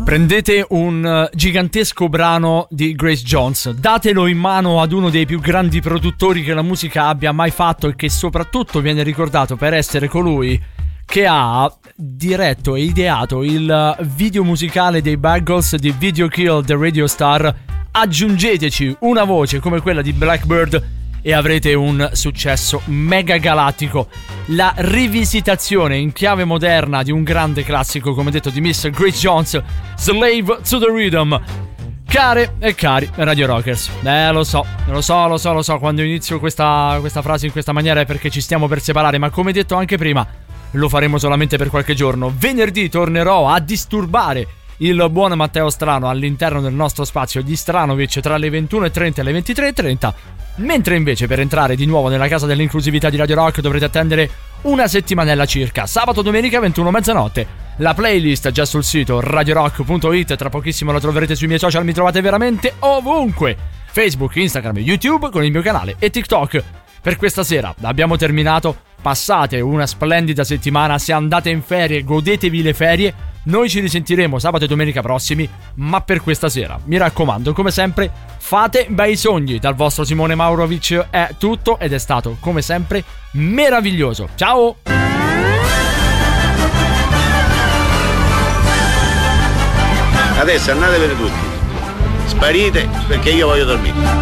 Prendete un gigantesco brano di Grace Jones, datelo in mano ad uno dei più grandi produttori che la musica abbia mai fatto e che soprattutto viene ricordato per essere colui che ha diretto e ideato il video musicale dei Buggles di Video Kill the Radio Star. Aggiungeteci una voce come quella di Blackbird e avrete un successo mega galattico. La rivisitazione in chiave moderna di un grande classico, come detto, di Miss Grace Jones, Slave to the Rhythm. Care e cari Radio Rockers, lo so, quando inizio questa frase in questa maniera è perché ci stiamo per separare, ma come detto anche prima, lo faremo solamente per qualche giorno. Venerdì tornerò a disturbare il buon Matteo Strano all'interno del nostro spazio di Stranovic tra le 21:30 e le 23:30, mentre invece per entrare di nuovo nella casa dell'inclusività di Radio Rock dovrete attendere una settimanella circa. Sabato, domenica 21 mezzanotte. La playlist già sul sito radiorock.it, tra pochissimo la troverete sui miei social, mi trovate veramente ovunque: Facebook, Instagram, YouTube con il mio canale e TikTok. Per questa sera abbiamo terminato. Passate una splendida settimana, se andate in ferie godetevi le ferie. Noi ci risentiremo sabato e domenica prossimi, ma per questa sera, mi raccomando, come sempre, fate bei sogni. Dal vostro Simone Maurovic è tutto ed è stato, come sempre, meraviglioso. Ciao! Adesso andatevene tutti. Sparite perché io voglio dormire.